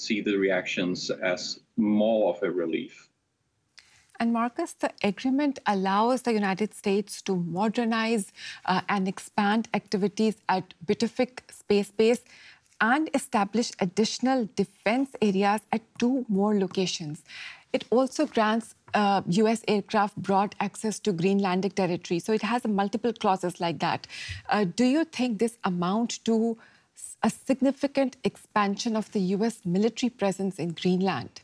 see the reactions as more of a relief. And Marcus, the agreement allows the United States to modernize and expand activities at Bitterfik Space Base and establish additional defense areas at 2 more locations. It also grants US aircraft broad access to Greenlandic territory. So it has multiple clauses like that. Do you think this amounts to a significant expansion of the US military presence in Greenland?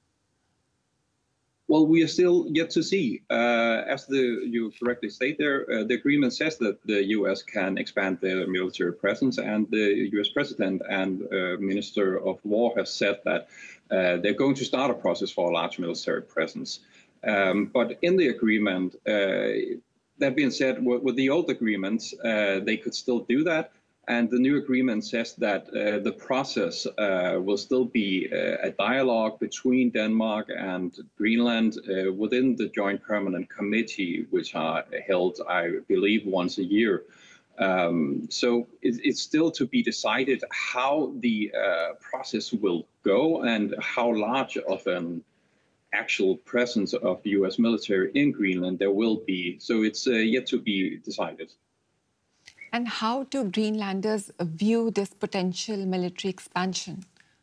Well, we are still yet to see. As you correctly state there, the agreement says that the U.S. can expand their military presence, and the U.S. President and Minister of War have said that they're going to start a process for a large military presence. But in the agreement, that being said, with the old agreements, they could still do that. And the new agreement says that the process will still be a dialogue between Denmark and Greenland within the Joint Permanent Committee, which are held, I believe, once a year. So it's still to be decided how the process will go and how large of an actual presence of the U.S. military in Greenland there will be. So it's yet to be decided. And how do Greenlanders view this potential military expansion?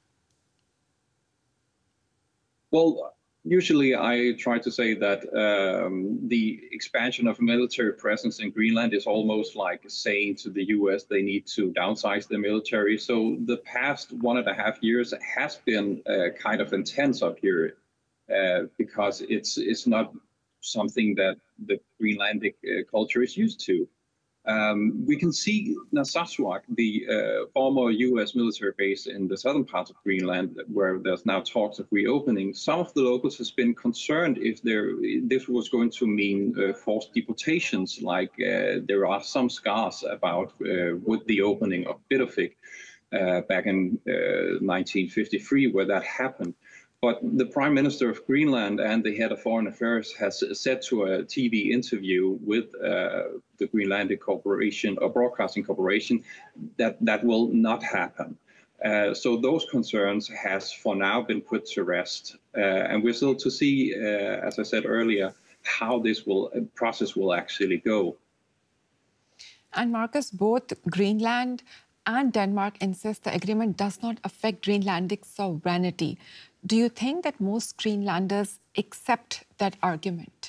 Well, usually I try to say that the expansion of military presence in Greenland is almost like saying to the US they need to downsize the military. So the past 1.5 years has been kind of intense up here because it's not something that the Greenlandic culture is used to. We can see Narsarsuaq, the former U.S. military base in the southern part of Greenland, where there's now talks of reopening. Some of the locals has been concerned if this was going to mean forced deportations, like there are some scars about with the opening of Bitterfik back in 1953, where that happened. But the Prime Minister of Greenland and the head of Foreign Affairs has said to a TV interview with the Greenlandic Corporation or Broadcasting Corporation that will not happen. So those concerns has for now been put to rest. And we're still to see, as I said earlier, how this process will actually go. And Marcus, both Greenland and Denmark insist the agreement does not affect Greenlandic sovereignty. Do you think that most Greenlanders accept that argument?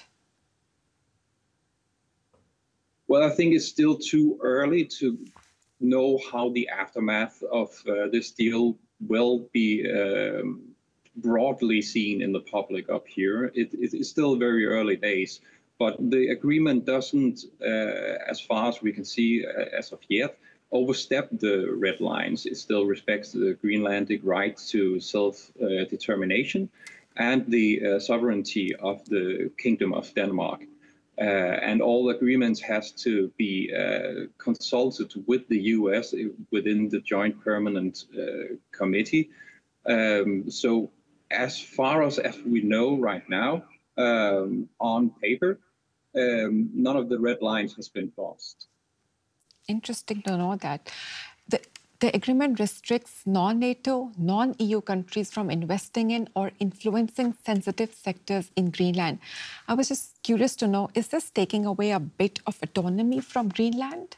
Well, I think it's still too early to know how the aftermath of this deal will be broadly seen in the public up here. It is still very early days, but the agreement doesn't, as far as we can see as of yet, overstep the red lines. It still respects the Greenlandic right to self-determination and the sovereignty of the Kingdom of Denmark. And all agreements has to be consulted with the U.S. within the Joint Permanent Committee. So as far as we know right now, on paper, none of the red lines has been crossed. Interesting to know that. The agreement restricts non-NATO, non-EU countries from investing in or influencing sensitive sectors in Greenland. I was just curious to know, is this taking away a bit of autonomy from Greenland?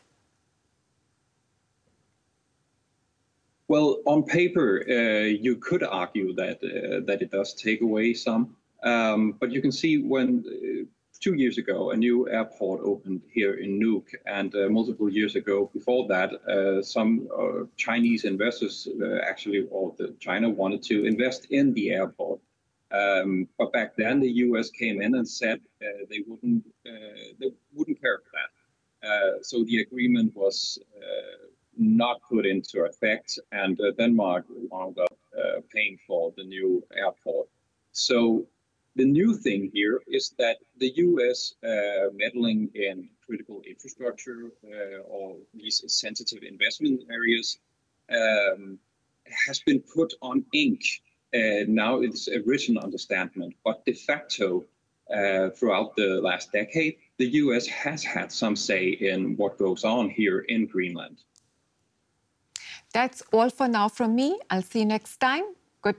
Well, on paper, you could argue that it does take away some. But you can see when 2 years ago, a new airport opened here in Nuuk, and multiple years ago, before that, some Chinese investors China wanted to invest in the airport. But back then, the U.S. came in and said they wouldn't care for that. So the agreement was not put into effect, and Denmark wound up paying for the new airport. So the new thing here is that the U.S. meddling in critical infrastructure or these sensitive investment areas has been put on ink. Now it's a written understanding, but de facto, throughout the last decade, the U.S. has had some say in what goes on here in Greenland. That's all for now from me. I'll see you next time.